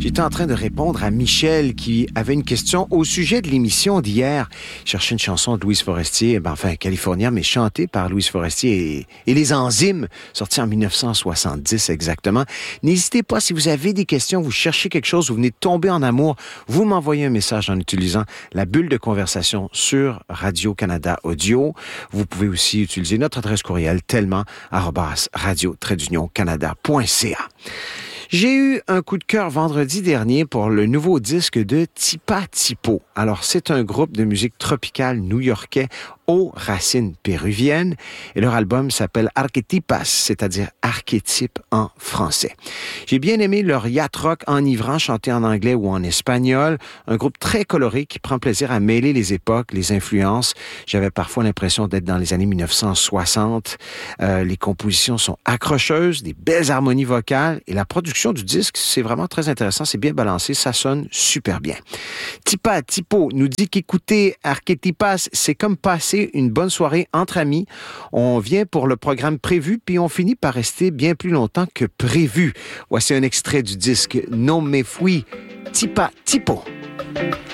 J'étais en train de répondre à Michel qui avait une question au sujet de l'émission d'hier. Il cherchait une chanson de Louise Forestier, californienne, mais chantée par Louise Forestier et les Enzymes, sortie en 1970 exactement. N'hésitez pas, si vous avez des questions, vous cherchez quelque chose, vous venez de tomber en amour, vous m'envoyez un message en utilisant la bulle de conversation sur Radio-Canada Audio. Vous pouvez aussi utiliser notre adresse courriel tellement@radio-canada.ca. J'ai eu un coup de cœur vendredi dernier pour le nouveau disque de Tipa Tipo. Alors, c'est un groupe de musique tropicale new-yorkais aux racines péruviennes et leur album s'appelle Arquetipas, c'est-à-dire archétype en français. J'ai bien aimé leur yacht rock enivrant chanté en anglais ou en espagnol, un groupe très coloré qui prend plaisir à mêler les époques, les influences. J'avais parfois l'impression d'être dans les années 1960. Les compositions sont accrocheuses, des belles harmonies vocales et la production du disque, c'est vraiment très intéressant, c'est bien balancé, ça sonne super bien. Tipa Tipo nous dit qu'écouter Arquetipas, c'est comme passer une bonne soirée entre amis. On vient pour le programme prévu, puis on finit par rester bien plus longtemps que prévu. Voici un extrait du disque No Me Fui, Tipa Tipo.